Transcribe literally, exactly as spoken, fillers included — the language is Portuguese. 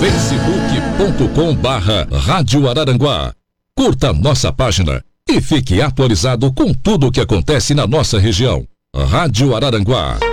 facebook ponto com barra Rádio Araranguá. Curta nossa página e fique atualizado com tudo o que acontece na nossa região. Rádio Araranguá.